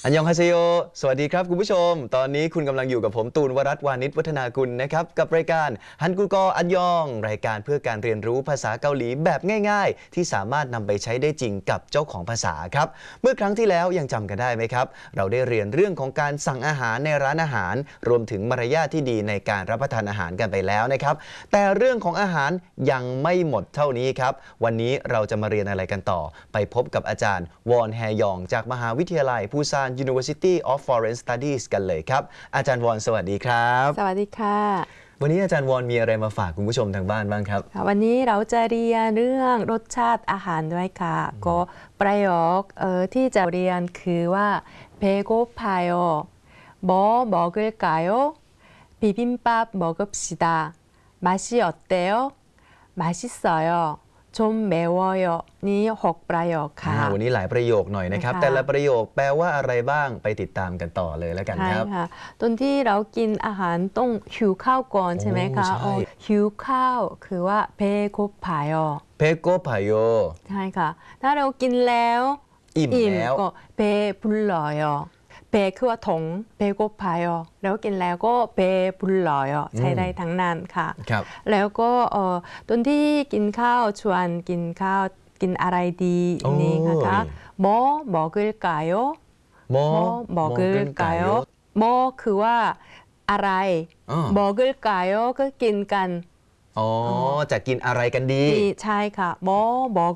อันยองฮาเซโยสวัสดีครับคุณผู้ชมตอนนี้คุณกำลังอยู่กับผมตูนวรัตน์วานิชวัฒนากุลนะครับกับรายการฮันกูกออันยองรายการเพื่อการเรียนรู้ภาษาเกาหลีแบบง่ายๆที่สามารถนำไปใช้ได้จริงกับเจ้าของภาษาครับเมื่อครั้งที่แล้วยังจำกันได้ไหมครับเราได้เรียนเรื่องของการสั่งอาหารในร้านอาหารรวมถึงมารยาทที่ดีในการรับประทานอาหารกันไปแล้วนะครับแต่เรื่องของอาหารยังไม่หมดเท่านี้ครับวันนี้เราจะมาเรียนอะไรกันต่อไปพบกับอาจารย์วอนแฮยองจากมหาวิทยาลัยปูซาน University of Foreign Studies กันเลยครับอาจารย์วอนสวัสดีครับสวัสดีค่ะวันนี้อาจารย์วอนมีอะไรมาฝากคุณผู้ชมทางบ้านบ้างครับวันนี้เราจะเรียนเรื่องรสชาติอาหารด้วยค่ะก็ประโยคที่จะเรียนคือว่า배고파요 뭐 먹을까요 비빔밥 먹읍시다 맛이 어때요 맛있어요 좀 매워요 นี่6ประโยคค่ะวันนี้หลายประโยคหน่อยนะครับแต่ละประโยคแปลว่าอะไรบ้างไปติดตามกันต่อเลยแล้วกันครับใช่ค่ะตอนที่เรากินอาหารต้องหิวข้าวก่อนใช่ไหมคะหิวข้าวคือว่า배고파요 배고파요 ใช่ค่ะถ้าเรากินแล้วอิ่มแล้วก็배불러요เบคือว่าถง배고파요แล้วกินแล้วก็배불러요ใช้ได้ทั้งนั้นค่ะแล้วก็ตอนที่กินข้าวชวนกินข้าวกินอะไรดีนี่นะคะ뭐 먹을까요 뭐 먹을까요 뭐คือว่าอะไร먹을까요ก็กินกันจะกินอะไรกันดีใช่ค่ะ뭐